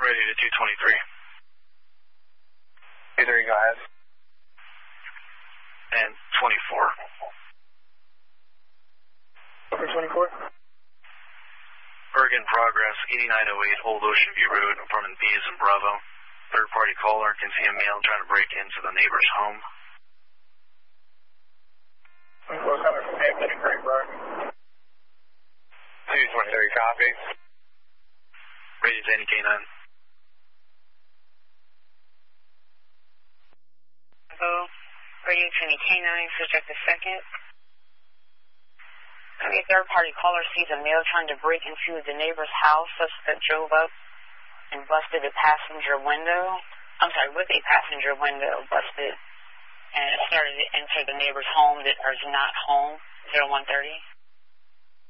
Ready to 223. 23, go ahead. And 24. Over 24. Bergen Progress, 8908 Old Ocean View Road, apartment B is in Bravo. Third party caller can see a male trying to break into the neighbor's home. What kind of name did you break, bro? 223, copy. Ready to any K9. Hello, Radio 20 K9, subject the second. A third-party caller sees a male trying to break into the neighbor's house. Suspect drove up and busted a passenger window. With a passenger window busted, and started to enter the neighbor's home that is not home. 0130.